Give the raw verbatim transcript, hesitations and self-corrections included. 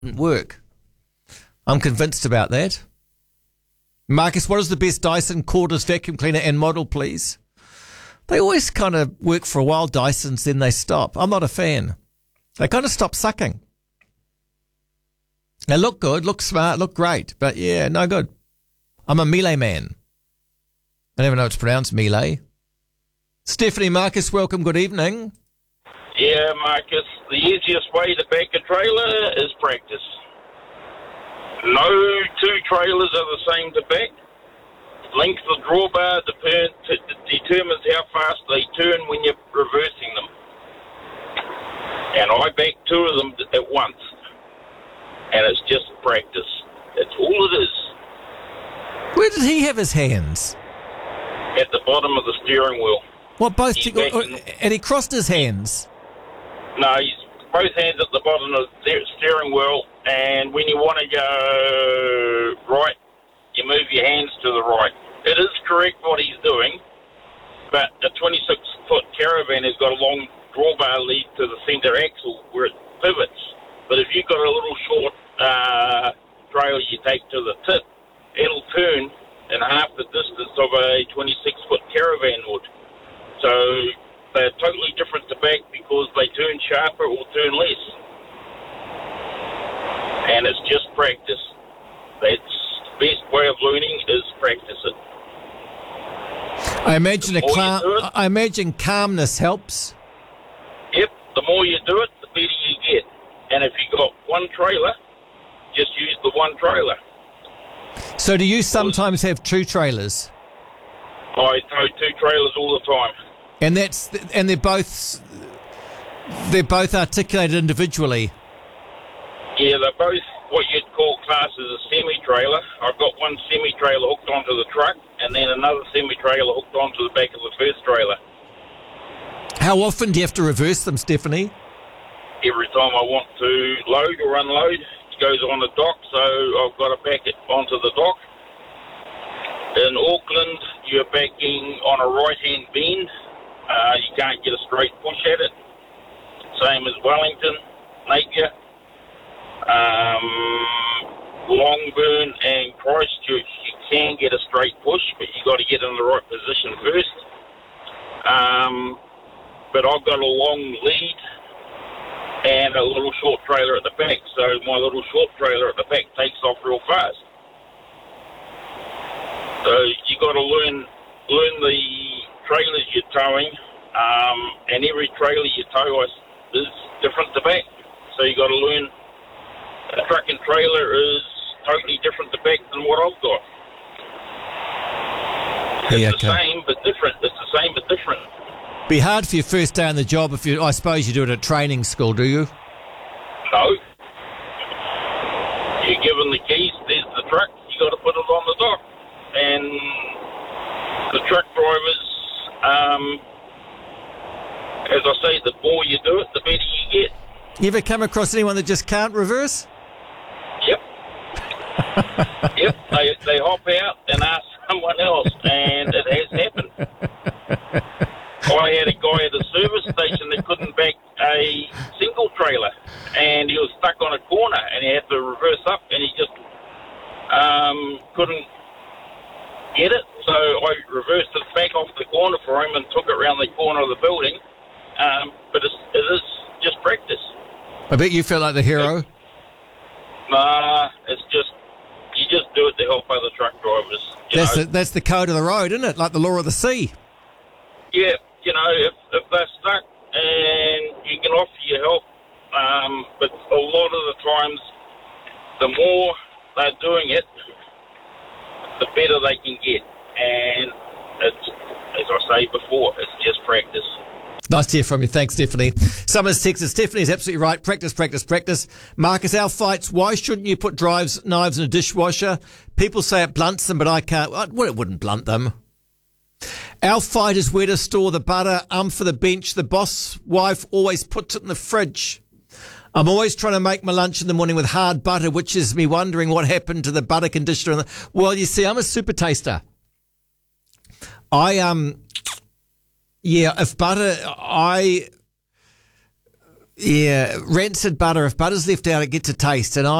work. I'm convinced about that. Marcus, what is the best Dyson cordless vacuum cleaner and model, please? They always kind of work for a while, Dysons, then they stop. I'm not a fan. They kind of stop sucking. They look good, look smart, look great, but yeah, no good. I'm a Miele man. I never know it's pronounced Miele. Stephanie, Marcus, welcome, good evening. Yeah, Marcus, the easiest way to back a trailer is practice. No two trailers are the same to back. Length of drawbar dep- t- determines how fast they turn when you're reversing them. And I backed two of them at once. And it's just practice. That's all it is. Where did he have his hands? At the bottom of the steering wheel. What, both? He's T- backing- and he crossed his hands? No, he's both hands at the bottom of the steering wheel, and when you want to go right, you move your hands to the right. It is correct what he's doing, but a twenty-six foot caravan has got a long drawbar lead to the centre axle where it pivots. But if you've got a little short uh, trailer you take to the tip, it'll turn in half the distance of a twenty-six foot caravan would. So they're totally different to back because they turn sharper or turn less. And it's just practice. That's the best way of learning is practice it. I imagine a The more you calm, do it- I imagine calmness helps. Yep, the more you do it, the better you get. And if you've got one trailer, just use the one trailer. So do you sometimes have two trailers? I throw two trailers all the time. And that's and they're both they're both articulated individually. Yeah, they're both what you'd call classed as a semi-trailer. I've got one semi-trailer hooked onto the truck and then another semi-trailer hooked onto the back of the first trailer. How often do you have to reverse them, Stephanie? Every time I want to load or unload, it goes on the dock, so I've got to back it onto the dock. In Auckland, you're backing on a right-hand bend. Uh, you can't get a straight push at it. Same as Wellington, Napier, um, Longburn and Christchurch. You can get a straight push, but you got to get in the right position first. Um, but I've got a long lead and a little short trailer at the back, so my little short trailer at the back takes off real fast. So you got to learn learn the trailers you're towing, um, and every trailer you tow is different to back. So you got to learn a truck and trailer is totally different to back than what I've got. It's Yeah, the okay. same but different. It's the same but different. Be hard for your first day on the job if you. I suppose you do it at training school, do you? No. You're given the keys. There's the truck. You got to put it on the dock. And the truck drivers, um, as I say, the more you do it, the better you get. You ever come across anyone that just can't reverse? Yep. yep. They, they hop out and ask someone else, and it has happened. I had a guy at a service station that couldn't back a single trailer, and he was stuck on a corner, and he had to reverse up, and he just um, couldn't get it. So I reversed it back off the corner for him and took it around the corner of the building. Um, but it's, it is just practice. I bet you feel like the hero. Nah, it's just, you just do it to help other truck drivers. You That's know? the, that's the code of the road, isn't it? Like the law of the sea. Yeah, you know, if, if they're stuck and you can offer your help, um, but a lot of the times, the more they're doing it, the better they can get. And it's, as I say before, it's just practice. Nice to hear from you. Thanks, Stephanie. Summers, Texas. Stephanie's absolutely right. Practice, practice, practice. Marcus, our fights, why shouldn't you put drives, knives in a dishwasher? People say it blunts them, but I can't. Well, it wouldn't blunt them. Our fight is where to store the butter. Um, for the bench. The boss wife always puts it in the fridge. I'm always trying to make my lunch in the morning with hard butter, which is me wondering what happened to the butter conditioner. Well, you see, I'm a super taster. I, um, yeah, if butter, I, Yeah, rancid butter. If butter's left out, it gets a taste. And